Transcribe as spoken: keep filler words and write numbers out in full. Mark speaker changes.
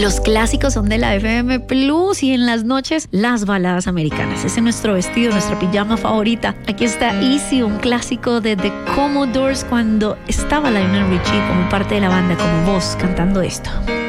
Speaker 1: Los clásicos son de la F M Plus y en las noches las baladas americanas. Ese es nuestro vestido, nuestra pijama favorita. Aquí está Easy, un clásico de The Commodores cuando estaba Lionel Richie como parte de la banda, como voz, cantando esto.